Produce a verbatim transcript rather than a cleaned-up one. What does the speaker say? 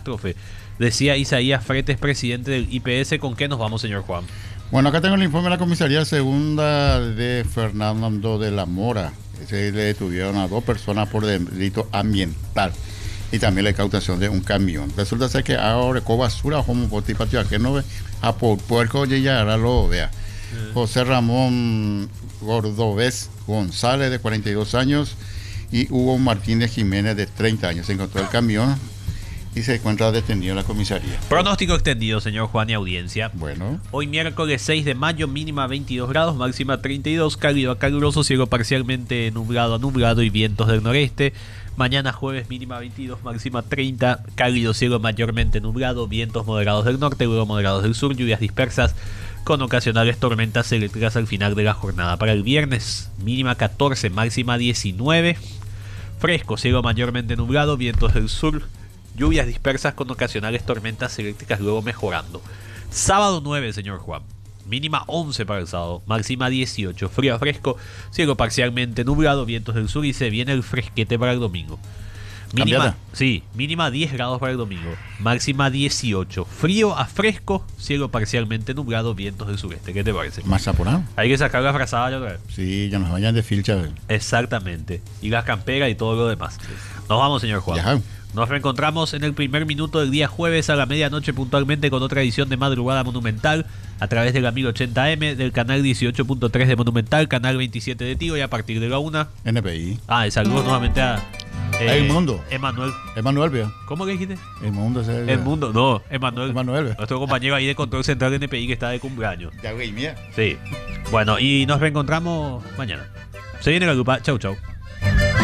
catástrofe, decía Isaías Fretes, presidente del I P S. ¿Con qué nos vamos, señor Juan? Bueno, acá tengo el informe de la comisaría segunda de Fernando de la Mora. Se le detuvieron a dos personas por delito ambiental y también la incautación de un camión. Resulta ser que ahora con basura como por tipo que no ve a por puerco ya ahora lo vea. José Ramón Gordobés González, de cuarenta y dos años, y Hugo Martínez Jiménez, de treinta años. Se encontró el camión y se encuentra detenido en la comisaría. Pronóstico extendido, señor Juan, y audiencia. Bueno. Hoy miércoles seis de mayo, mínima veintidós grados, máxima treinta y dos, cálido a caluroso, cielo parcialmente nublado a nublado y vientos del noreste. Mañana jueves, mínima veintidós, máxima treinta, cálido, cielo mayormente nublado, vientos moderados del norte, luego moderados del sur, lluvias dispersas con ocasionales tormentas eléctricas al final de la jornada. Para el viernes, mínima catorce, máxima diecinueve, fresco, cielo mayormente nublado, vientos del sur, lluvias dispersas con ocasionales tormentas eléctricas, luego mejorando. Sábado nueve, señor Juan. Mínima once para el sábado, máxima dieciocho, frío a fresco, cielo parcialmente nublado, vientos del sur, y se viene el fresquete para el domingo. Mínima, Cambiada. sí, mínima diez grados para el domingo, máxima dieciocho, frío a fresco, cielo parcialmente nublado, vientos del sureste. ¿Qué te parece? Más apurado. Hay que sacar la frazada ya otra vez. Sí, ya nos vayan de filcha. Exactamente. Y las camperas y todo lo demás. Nos vamos, señor Juan. Ya. Nos reencontramos en el primer minuto del día jueves a la medianoche puntualmente con otra edición de Madrugada Monumental a través de la mil ochenta eme, del canal dieciocho punto tres de Monumental, canal veintisiete de Tigo, y a partir de la una. N P I. Ah, y saludos nuevamente a eh, El Mundo. Emanuel. Emanuel, vea. ¿Cómo que dijiste? El Mundo es el... El Mundo, no, Emanuel. Emanuel, vea. Nuestro compañero ahí de control central de N P I que está de cumpleaños. Ya, güey, mía. Sí. Bueno, y nos reencontramos mañana. Se viene la lupa. Chau, chau.